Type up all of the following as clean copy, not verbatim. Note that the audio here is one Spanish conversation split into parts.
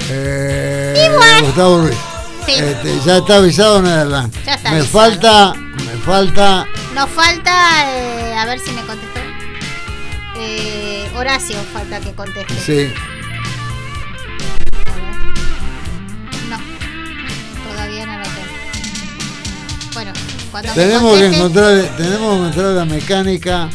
Igual. Gustavo Ruiz. Sí. Ya está avisado Nederland. Ya está Me avisado. falta. Nos falta, a ver si me contestó. Horacio falta que conteste. Sí. A ver. No, todavía no lo tengo. Bueno, cuando Tenemos me que conteste, encontrar la mecánica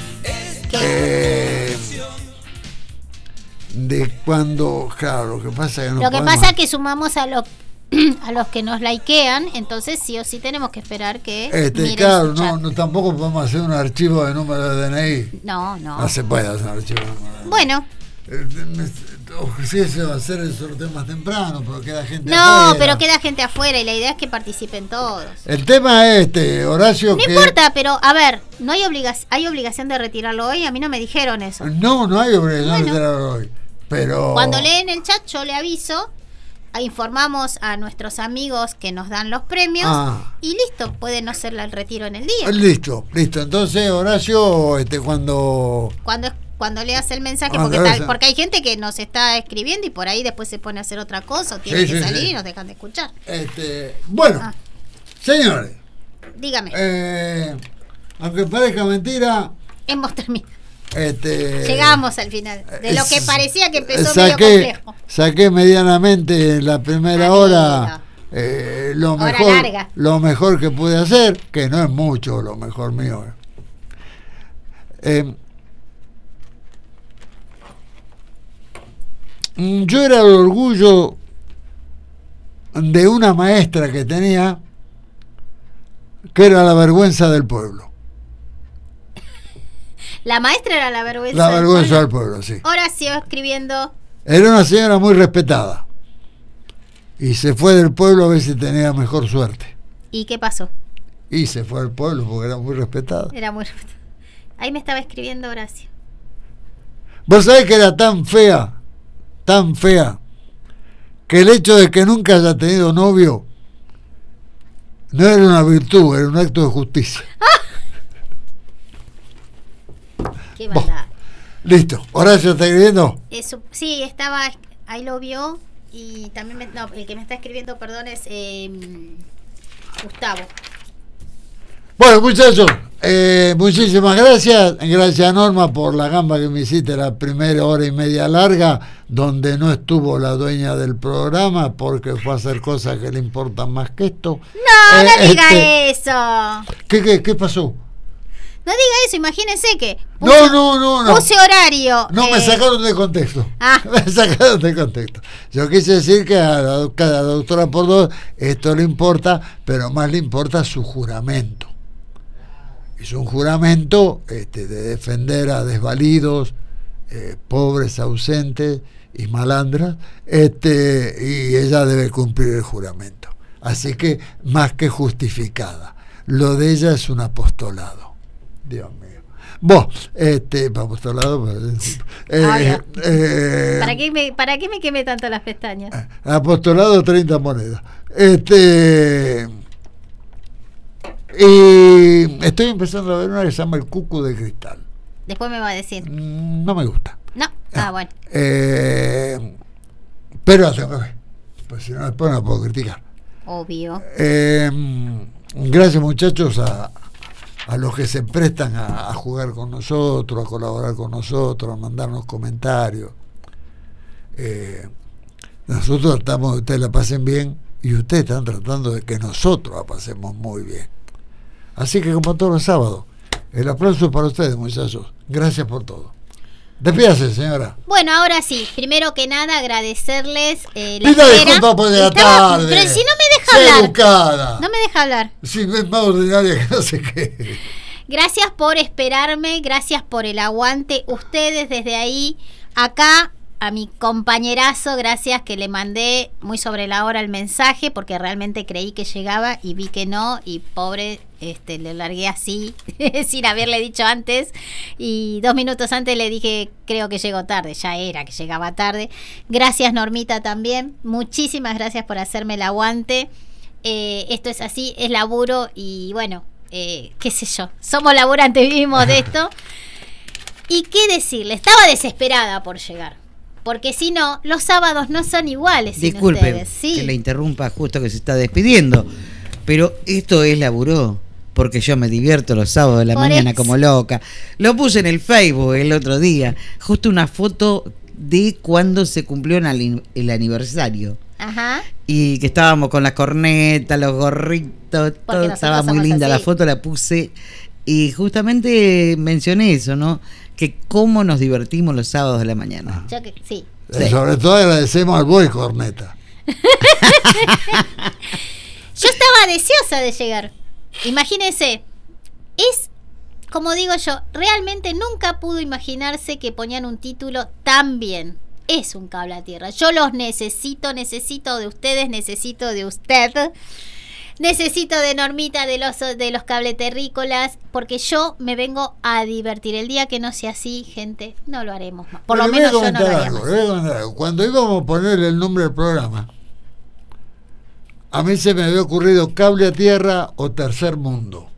de cuando, claro, lo que pasa es que no lo que podemos- pasa es que sumamos a los que nos likean, entonces sí o sí tenemos que esperar que miren claro, su chat. no, tampoco podemos hacer un archivo de número de DNI. No. No se puede hacer un archivo de número de DNI. Bueno, Sí, se va a hacer el sorteo más temprano, pero queda gente no, afuera. pero queda gente afuera y la idea es que participen todos. El tema es Horacio, No importa, pero a ver, no hay obligación de retirarlo hoy, a mí no me dijeron eso. No hay obligación de Bueno. retirarlo hoy. Pero Cuando leen el chat yo le aviso, informamos a nuestros amigos que nos dan los premios y listo, pueden hacer el retiro en el día. Listo. Entonces, Horacio, Cuando leas el mensaje, Cuando porque hay gente que nos está escribiendo y por ahí después se pone a hacer otra cosa o tiene Sí, que sí, salir sí. y nos dejan de escuchar. Bueno, señores, Dígame, aunque parezca mentira, hemos terminado. Llegamos al final. De lo que parecía que empezó medio complejo. saqué medianamente la primera hora larga. lo mejor que pude hacer, que no es mucho lo mejor mío. Yo era el orgullo de una maestra que tenía, que era la vergüenza del pueblo. La maestra era la vergüenza. La vergüenza del pueblo, sí. Horacio escribiendo. Era una señora muy respetada. Y se fue del pueblo a ver si tenía mejor suerte. ¿Y qué pasó? Y se fue del pueblo porque era muy respetada. Era muy respetada. Ahí me estaba escribiendo Horacio. Vos sabés que era tan fea, que el hecho de que nunca haya tenido novio no era una virtud, era un acto de justicia. Qué maldad. Listo. ¿Horacio está escribiendo? Sí, estaba, ahí lo vio y también, el que me está escribiendo, perdón, es Gustavo. Bueno, muchachos, muchísimas gracias. Gracias, Norma, por la gamba que me hiciste la primera hora y media larga, donde no estuvo la dueña del programa porque fue a hacer cosas que le importan más que esto. No diga eso. ¿Qué pasó? No diga eso, imagínense que No. puse horario. No, me sacaron de contexto. Ah. Me sacaron de contexto. Yo quise decir que a cada doctora por dos esto le importa, pero más le importa su juramento. Es un juramento de defender a desvalidos, pobres, ausentes y malandras, y ella debe cumplir el juramento. Así que, más que justificada. Lo de ella es un apostolado. Dios mío. Vos, apostolado. ¿Para qué me quemé tanto las pestañas? Apostolado 30 monedas. Y estoy empezando a ver una que se llama El Cucu de Cristal. Después me va a decir. No me gusta. No. Bueno. Pero la tengo que ver. Pues si no, después no la puedo criticar. Obvio. Gracias, muchachos, a los que se prestan a jugar con nosotros, a colaborar con nosotros, a mandarnos comentarios. Nosotros tratamos de que ustedes la pasen bien y ustedes están tratando de que nosotros la pasemos muy bien. Así que, como todos los sábados, el aplauso es para ustedes, muchachos. Gracias por todo. Despídase, señora. Bueno, ahora sí, primero que nada agradecerles la Pida espera. disculpas por la tarde. Pero si no me deja Sé hablar. educada. No me deja hablar. Si es más ordinaria que no sé qué. Gracias por esperarme, gracias por el aguante. Ustedes desde ahí, acá, a mi compañerazo, gracias que le mandé muy sobre la hora el mensaje, porque realmente creí que llegaba y vi que no, y pobre, le largué así, sin haberle dicho antes, y 2 minutos antes le dije, creo que llegó tarde, ya era que llegaba tarde. Gracias, Normita, también, muchísimas gracias por hacerme el aguante. Esto es así, es laburo, y bueno, qué sé yo, somos laburantes, vivimos de esto. Y qué decirle, estaba desesperada por llegar. Porque si no, los sábados no son iguales. Sin Disculpe ustedes. Sí. que le interrumpa justo que se está despidiendo, pero esto es laburó, porque yo me divierto los sábados de la Por mañana eso. como loca. Lo puse en el Facebook el otro día, justo una foto de cuando se cumplió el aniversario. Ajá. Y que estábamos con las cornetas, los gorritos, todo nosotros estaba muy somos linda. así. La foto la puse y justamente mencioné eso, ¿no? Que cómo nos divertimos los sábados de la mañana. Sí. Sí. Sobre todo agradecemos al Boy Corneta. Yo estaba deseosa de llegar. Imagínense, es, como digo yo, realmente nunca pudo imaginarse que ponían un título tan bien. Es un cable a tierra. Yo los necesito de ustedes, necesito de usted. Necesito de Normita, de los cableterrícolas, porque yo me vengo a divertir. El día que no sea así, gente, no lo haremos más. Por lo menos yo no lo haría más. Cuando íbamos a ponerle el nombre del programa, a mí se me había ocurrido Cable a Tierra o Tercer Mundo.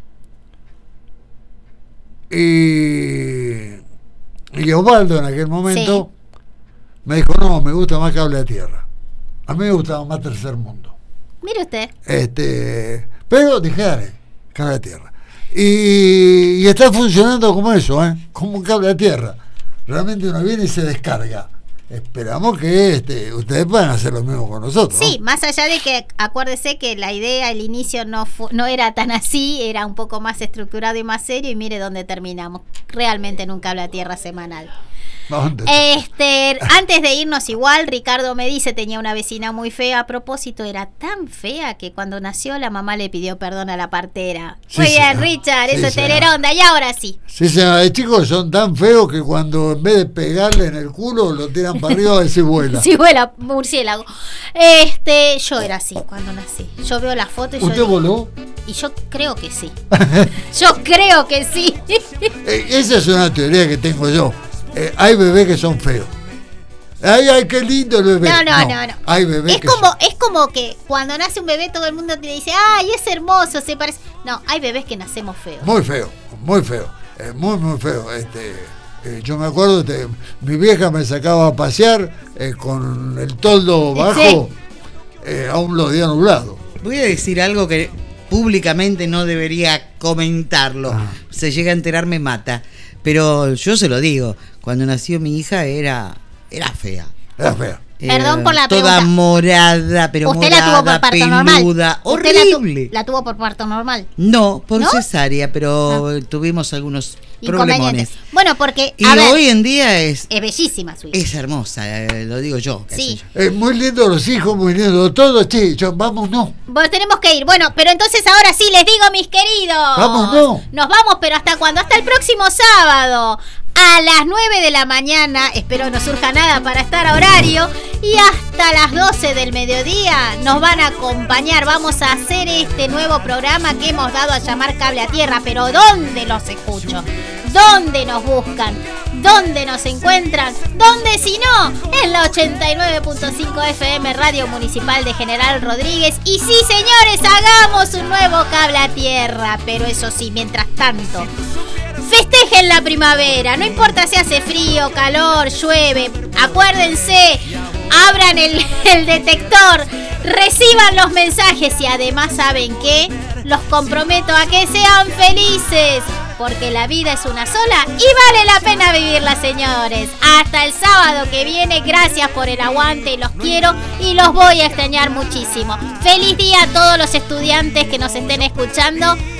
Y Osvaldo en aquel momento me dijo, no, me gusta más Cable a Tierra. A mí me gustaba más Tercer Mundo. Mire usted. Pero dije, dale, Cable a Tierra. Y está funcionando como eso, como un cable a tierra. Realmente uno viene y se descarga. Esperamos que ustedes puedan hacer lo mismo con nosotros. Sí, ¿no? más allá de que acuérdese que la idea, el inicio no era tan así, era un poco más estructurado y más serio, y mire dónde terminamos, realmente en un cable a tierra semanal. Antes de irnos igual, Ricardo me dice, tenía una vecina muy fea. A propósito, era tan fea que cuando nació la mamá le pidió perdón a la partera. Sí, Muy bien, señor. Richard, Sí, eso es señor. tener onda. Y ahora sí. Sí, señor, de chicos son tan feos que cuando en vez de pegarle en el culo lo tiran para arriba a ver si vuela. Sí, vuela, murciélago. Yo era así cuando nací. Yo veo la foto y ¿Usted yo digo, voló? y yo creo que sí. Yo creo que sí. Esa es una teoría que tengo yo. Hay bebés que son feos. Ay, qué lindo el bebé. No. Hay bebés Es como que cuando nace un bebé todo el mundo te dice, ay, es hermoso, se parece. No, hay bebés que nacemos feos. muy feo, muy feo. Muy feo. Yo me acuerdo, mi vieja me sacaba a pasear con el toldo bajo, aún los días nublados. Voy a decir algo que públicamente no debería comentarlo. Se llega a enterar, me mata. Pero yo se lo digo, cuando nació mi hija era fea. Era fea. Perdón por la toda pregunta. morada, pero ¿Usted morada, la tuvo por parto peluda, normal? horrible. ¿La tuvo por parto normal? No, por ¿No? cesárea, pero tuvimos algunos problemones. Inconvenientes. Bueno, porque, Y a ver, hoy en día es bellísima su hija. hermosa, lo digo yo. qué Sí. sé yo. Muy lindo los hijos, muy lindo todo. Chicho, vámonos. Bueno, tenemos que ir. Bueno, pero entonces ahora sí les digo, mis queridos. Vámonos. Nos vamos, pero ¿hasta cuándo? Hasta el próximo sábado. A las 9 de la mañana, espero no surja nada para estar a horario, y hasta las 12 del mediodía nos van a acompañar. Vamos a hacer este nuevo programa que hemos dado a llamar Cable a Tierra. Pero ¿dónde los escucho? ¿Dónde nos buscan? ¿Dónde nos encuentran? ¿Dónde si no? En la 89.5 FM Radio Municipal de General Rodríguez. Y sí, señores, hagamos un nuevo Cable a Tierra. Pero eso sí, mientras tanto, festejen la primavera, no importa si hace frío, calor, llueve. Acuérdense, abran el detector, reciban los mensajes y además, ¿saben qué? Los comprometo a que sean felices, porque la vida es una sola y vale la pena vivirla, señores. Hasta el sábado que viene, gracias por el aguante, los quiero y los voy a extrañar muchísimo. Feliz día a todos los estudiantes que nos estén escuchando.